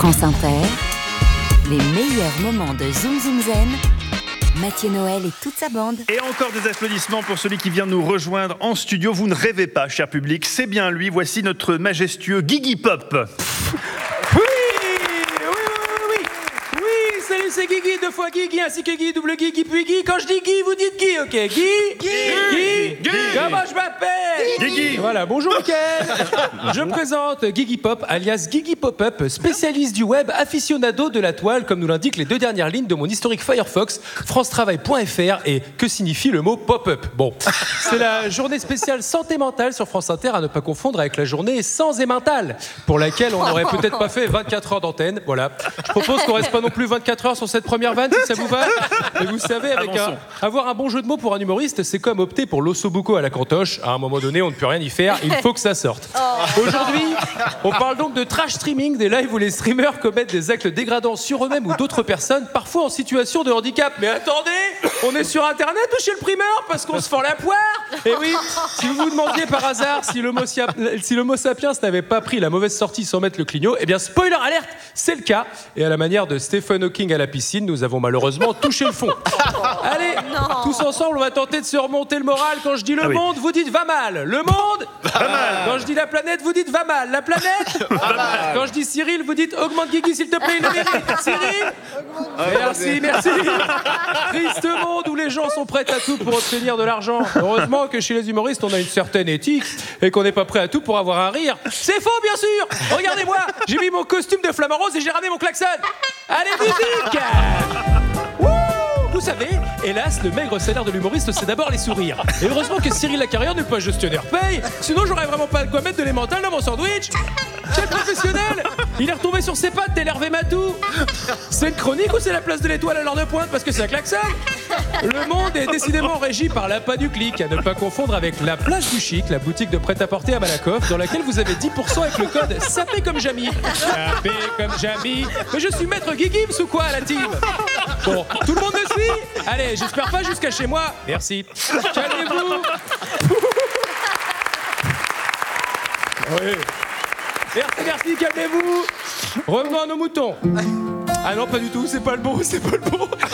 France Inter, les meilleurs moments de Zoom Zoom Zen, Mathieu Noël et toute sa bande. Et encore des applaudissements pour celui qui vient nous rejoindre en studio. Vous ne rêvez pas, cher public, c'est bien lui. Voici notre majestueux Gigi Pop. Salut, c'est Guigui, 2 fois Guigui, ainsi que Guy, double Guigui, puis Guy. Quand je dis Guy, vous dites Guy, ok? Guy. Comment je m'appelle? Guigui. Voilà, bonjour Mickaël. Je me présente, Gigi Pop, alias Gigi Pop-Up, spécialiste du web, aficionado de la toile, comme nous l'indiquent les 2 dernières lignes de mon historique Firefox, francetravail.fr. Et que signifie le mot pop-up? Bon, c'est la journée spéciale santé mentale sur France Inter, à ne pas confondre avec la journée sans et mentale, pour laquelle on n'aurait peut-être pas fait 24 heures d'antenne. Voilà. Je propose qu'on reste pas non plus 24 heures sur cette première vanne, si ça vous va. Et vous savez, avoir un bon jeu de mots pour un humoriste, c'est comme opter pour l'ossobuco à la cantoche. À un moment donné, on ne peut rien y faire, il faut que ça sorte. Aujourd'hui, on parle donc de trash streaming, des lives où les streamers commettent des actes dégradants sur eux-mêmes ou d'autres personnes, parfois en situation de handicap. Mais attendez, on est sur Internet ou chez le primeur parce qu'on se fend la poire? Et oui, si vous vous demandiez par hasard si l'homo sapiens n'avait pas pris la mauvaise sortie sans mettre le clignot, eh bien, spoiler alerte, c'est le cas. Et à la manière de Stephen Hawking à la piscine, nous avons malheureusement touché le fond. Allez, tous ensemble, on va tenter de se remonter le moral. Quand je dis le monde, vous dites va mal. Le monde, va mal. Quand je dis la planète, vous dites va mal. La planète, va mal. Quand je dis Cyril, vous dites augmente Guigui, s'il te plaît, il le mérite. Cyril, merci. Triste monde où les gens sont prêts à tout pour obtenir de l'argent. Heureusement que chez les humoristes, on a une certaine éthique et qu'on n'est pas prêt à tout pour avoir un rire. C'est faux, bien sûr. Regardez-moi, j'ai mis mon costume de flamant rose et j'ai ramené mon klaxon. Allez, musique. Vous savez, hélas, le maigre salaire de l'humoriste, c'est d'abord les sourires. Et heureusement que Cyril Lacarrière n'est pas gestionnaire paye, sinon j'aurais vraiment pas de quoi mettre de l'émental dans mon sandwich. Quel professionnel! Il est retombé sur ses pattes, tel Hervé Matou. C'est une chronique ou c'est la place de l'Étoile à l'heure de pointe parce que c'est un klaxon? Le monde est décidément régi par l'appât du clic, à ne pas confondre avec la place du chic, la boutique de prêt-à-porter à Malakoff, dans laquelle vous avez 10% avec le code SAPÉ comme Jamy. SAPÉ comme Jamy. Mais je suis maître Guigui ou quoi à la team? Bon, tout le monde me suit? Allez, j'espère pas jusqu'à chez moi. Merci. Calmez-vous. Oui. Merci, calmez-vous. Revenons à nos moutons. Ah non, pas du tout, c'est pas le bon.